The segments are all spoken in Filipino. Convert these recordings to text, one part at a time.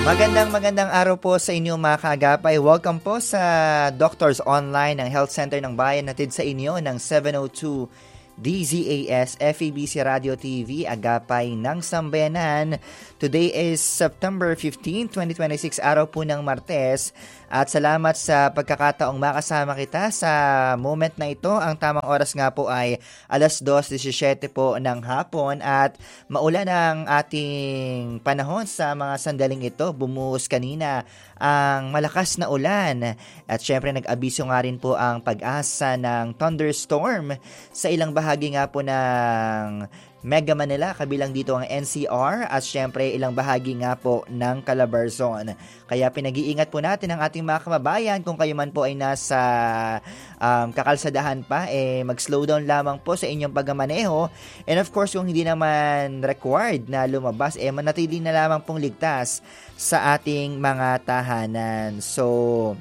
Magandang araw po sa inyo mga kaagapay. Welcome po sa Doctors Online ng Health Center ng Bayan, natid sa inyo ng 702 DZAS FEBC Radio TV, Agapay ng Sambayanan. Today is September 15, 2026, araw po ng Martes. At salamat sa pagkakataong makasama kita sa moment na ito. Ang tamang oras nga po ay 2:17 po ng hapon at maulan ang ating panahon sa mga sandaling ito. Bumuhos kanina ang malakas na ulan at syempre nag-abiso nga rin po ang Pag-asa ng thunderstorm sa ilang bahagi nga po ng Mega Manila, kabilang dito ang NCR at syempre ilang bahagi nga po ng Calabarzon. Kaya pinag-iingat po natin ang ating mga kababayan. Kung kayo man po ay nasa kakalsadahan pa, mag-slow down lamang po sa inyong pagmamaneho. And of course, kung hindi naman required na lumabas, manatili na lamang pong ligtas sa ating mga tahanan. So,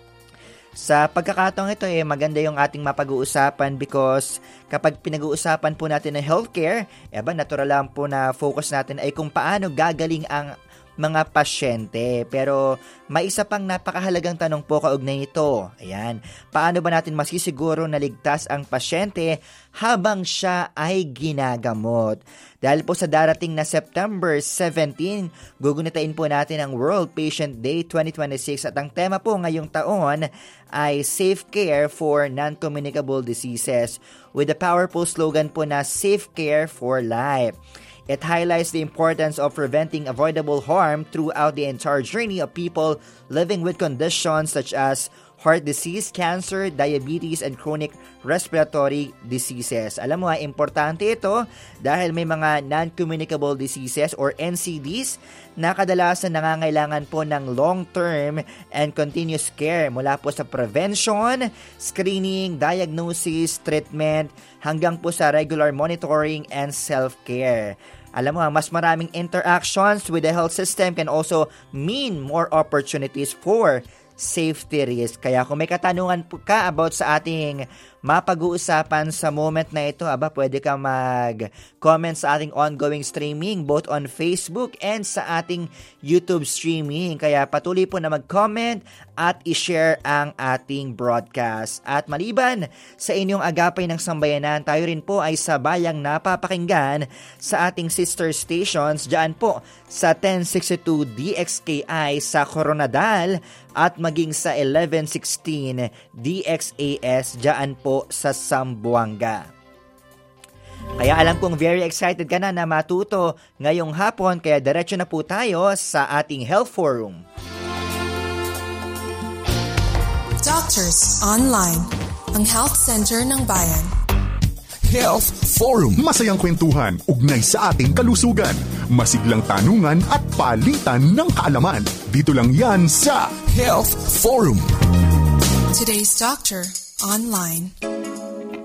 sa pagkakataong ito, maganda yung ating mapag-uusapan because kapag pinag-uusapan po natin ng healthcare, natural lang po na focus natin ay kung paano gagaling ang mga pasyente. Pero may isa pang napakahalagang tanong po kaugnay ito. Ayan, paano ba natin masisiguro na ligtas ang pasyente habang siya ay ginagamot? Dahil po sa darating na September 17, gugunitain po natin ang World Patient Day 2026 at ang tema po ngayong taon ay Safe Care for Non-Communicable Diseases with the powerful slogan po na Safe Care for Life. It highlights the importance of preventing avoidable harm throughout the entire journey of people living with conditions such as heart disease, cancer, diabetes, and chronic respiratory diseases. Alam mo, importante ito dahil may mga non-communicable diseases or NCDs na kadalasan nangangailangan po ng long-term and continuous care mula po sa prevention, screening, diagnosis, treatment, hanggang po sa regular monitoring and self-care. Alam mo, mas maraming interactions with the health system can also mean more opportunities for safety risk. Kaya kung may katanungan ka about sa ating mapag-uusapan sa moment na ito, pwede ka mag-comment sa ating ongoing streaming both on Facebook and sa ating YouTube streaming. Kaya patuloy po na mag-comment at i-share ang ating broadcast. At maliban sa inyong agapay ng sambayanan, tayo rin po ay sabayang napapakinggan sa ating sister stations dyan po sa 1062 DXKI sa Coronadal at maging sa 1116 DXAS dyan po sa Zamboanga. Kaya alam kong very excited ka na matuto ngayong hapon, kaya diretso na po tayo sa ating Health Forum. Doctors Online, ang Health Center ng Bayan. Health Forum. Masayang kwentuhan, ugnay sa ating kalusugan, masiglang tanungan at palitan ng kaalaman. Dito lang yan sa Health Forum. Today's Doctor Online.